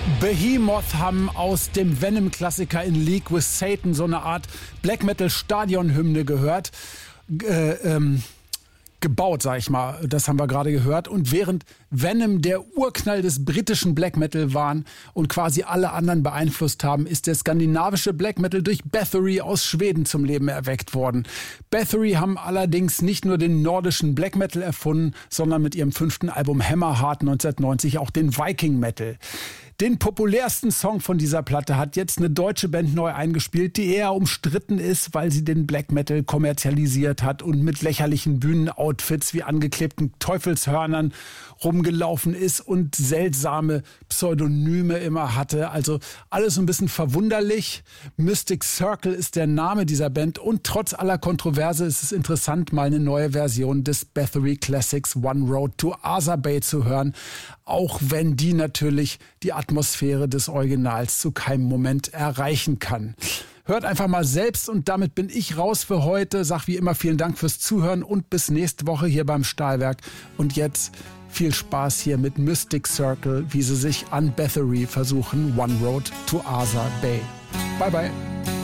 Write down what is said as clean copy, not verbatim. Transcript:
Behemoth haben aus dem Venom-Klassiker In League with Satan so eine Art Black-Metal-Stadion-Hymne gebaut, sag ich mal. Das haben wir gerade gehört. Und während Venom der Urknall des britischen Black Metal waren und quasi alle anderen beeinflusst haben, ist der skandinavische Black Metal durch Bathory aus Schweden zum Leben erweckt worden. Bathory haben allerdings nicht nur den nordischen Black Metal erfunden, sondern mit ihrem 5. Album Hammerheart 1990 auch den Viking Metal. Den populärsten Song von dieser Platte hat jetzt eine deutsche Band neu eingespielt, die eher umstritten ist, weil sie den Black Metal kommerzialisiert hat und mit lächerlichen Bühnenoutfits wie angeklebten Teufelshörnern rumgelaufen ist und seltsame Pseudonyme immer hatte. Also alles so ein bisschen verwunderlich. Mystic Circle ist der Name dieser Band und trotz aller Kontroverse ist es interessant, mal eine neue Version des Bathory Classics One Road to Asa Bay zu hören, auch wenn die natürlich die Atmosphäre des Originals zu keinem Moment erreichen kann. Hört einfach mal selbst und damit bin ich raus für heute. Sag wie immer vielen Dank fürs Zuhören und bis nächste Woche hier beim Stahlwerk. Und jetzt viel Spaß hier mit Mystic Circle, wie sie sich an Bathory versuchen. One Road to Asa Bay. Bye bye.